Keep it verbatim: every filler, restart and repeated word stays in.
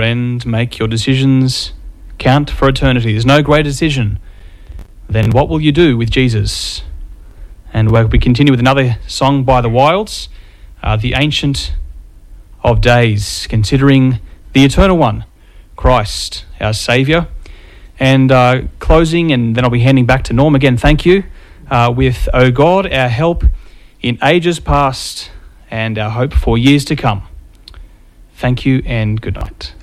friend, make your decisions count for eternity. There's no greater decision than what will you do with Jesus. And we continue with another song by the Wilds, uh, The Ancient of Days, considering the Eternal One, Christ, our Saviour. And uh, closing, and then I'll be handing back to Norm again, thank you, uh, with O God, our help in ages past and our hope for years to come. Thank you and good night.